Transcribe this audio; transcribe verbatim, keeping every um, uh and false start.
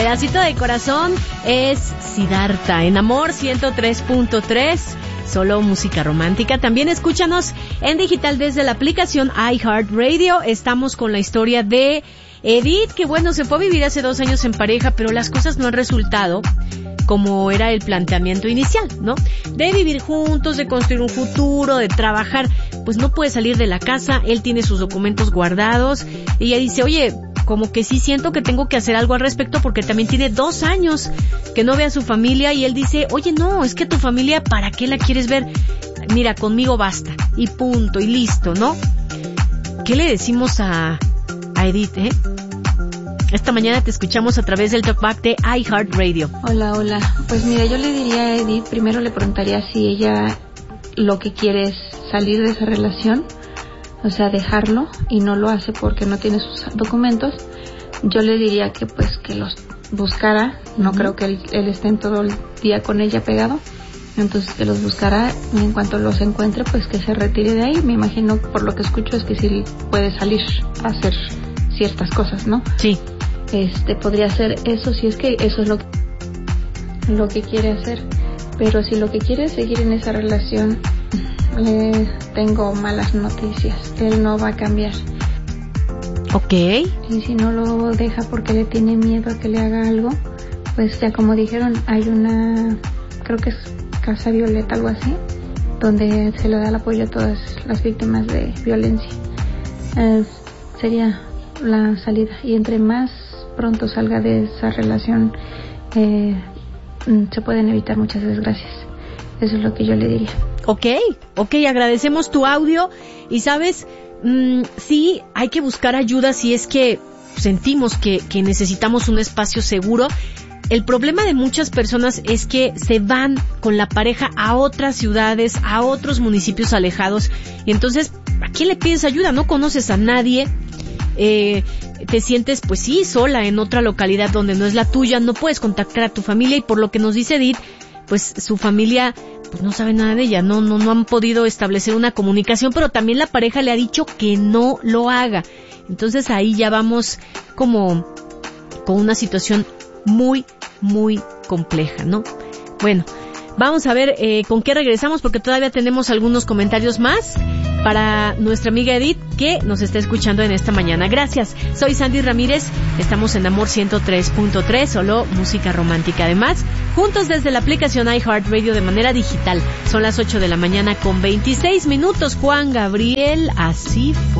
Pedacito de corazón es Siddhartha en Amor ciento tres punto tres, solo música romántica. También escúchanos en digital desde la aplicación iHeartRadio. Estamos con la historia de Edith, que bueno, se fue a vivir hace dos años en pareja, pero las cosas no han resultado como era el planteamiento inicial, ¿no? De vivir juntos, de construir un futuro, de trabajar. Pues no puede salir de la casa, él tiene sus documentos guardados, y ella dice, oye, como que sí siento que tengo que hacer algo al respecto porque también tiene dos años que no ve a su familia, y él dice, oye, no, es que tu familia, ¿para qué la quieres ver? Mira, conmigo basta, y punto, y listo, ¿no? ¿Qué le decimos a, a Edith, eh? Esta mañana te escuchamos a través del Talkback de iHeartRadio. Hola, hola. Pues mira, yo le diría a Edith, primero le preguntaría si ella lo que quiere es salir de esa relación, o sea, dejarlo, y no lo hace porque no tiene sus documentos. Yo le diría que pues que los buscara, no uh-huh. creo que él, él esté en todo el día con ella pegado, entonces que los buscará, y en cuanto los encuentre, pues que se retire de ahí. Me imagino, por lo que escucho, es que sí puede salir a hacer ciertas cosas, ¿no? Sí. Este, podría hacer eso si es que eso es lo que, lo que quiere hacer. Pero si lo que quiere es seguir en esa relación, le tengo malas noticias. Él no va a cambiar. Ok. Y si no lo deja porque le tiene miedo a que le haga algo, pues ya como dijeron, hay una, creo que es Casa Violeta, algo así, donde se le da el apoyo a todas las víctimas de violencia. Eh, sería la salida, y entre más pronto salga de esa relación, eh, se pueden evitar muchas desgracias. Eso es lo que yo le diría. Ok, ok, agradecemos tu audio. Y sabes, mmm, sí, hay que buscar ayuda si es que sentimos que, que necesitamos un espacio seguro. El problema de muchas personas es que se van con la pareja a otras ciudades, a otros municipios alejados, y entonces, ¿a quién le pides ayuda? No conoces a nadie. Eh, te sientes pues sí sola en otra localidad donde no es la tuya, no puedes contactar a tu familia, y por lo que nos dice Edith, pues su familia pues no sabe nada de ella, no no no han podido establecer una comunicación, pero también la pareja le ha dicho que no lo haga. Entonces ahí ya vamos como con una situación muy muy compleja, ¿no? Bueno, vamos a ver eh, con qué regresamos, porque todavía tenemos algunos comentarios más para nuestra amiga Edith, que nos está escuchando en esta mañana. Gracias. Soy Sandy Ramírez. Estamos en Amor ciento tres punto tres, solo música romántica. Además, juntos desde la aplicación iHeartRadio de manera digital. Son las ocho de la mañana con veintiséis minutos. Juan Gabriel, así fue.